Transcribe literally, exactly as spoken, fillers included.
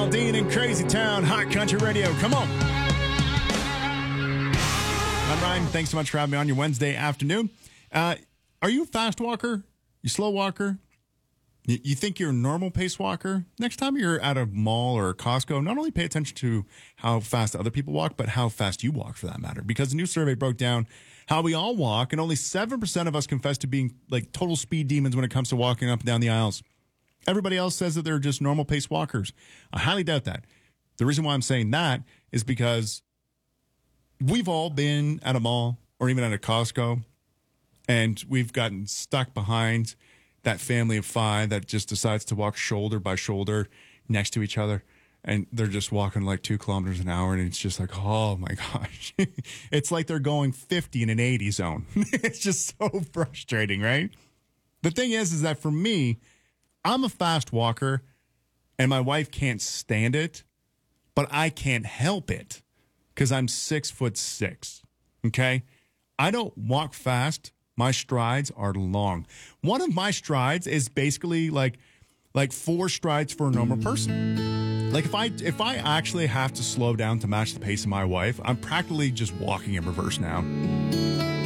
Dean in Crazy Town, Hot Country Radio. Come on. I'm Ryan. Thanks so much for having me on your Wednesday afternoon. Uh, are you a fast walker? You slow walker? You, you think you're a normal pace walker? Next time you're at a mall or a Costco, not only pay attention to how fast other people walk, but how fast you walk for that matter. Because a new survey broke down how we all walk, and only seven percent of us confess to being like total speed demons when it comes to walking up and down the aisles. Everybody else says that they're just normal pace walkers. I highly doubt that. The reason why I'm saying that is because we've all been at a mall or even at a Costco, and we've gotten stuck behind that family of five that just decides to walk shoulder by shoulder next to each other. And they're just walking like two kilometers an hour. And it's just like, oh my gosh. It's like they're going fifty in an eighty zone. It's just so frustrating, right? The thing is, is that for me, I'm a fast walker and my wife can't stand it, but I can't help it because I'm six foot six. Okay. I don't walk fast. My strides are long. One of my strides is basically like, like four strides for a normal person. Like if I, if I actually have to slow down to match the pace of my wife, I'm practically just walking in reverse now.